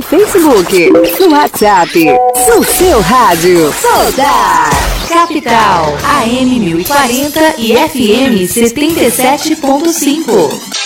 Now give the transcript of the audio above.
Facebook, no WhatsApp. Sou seu rádio. Soldar. Capital, AM 1040 e FM 77.5.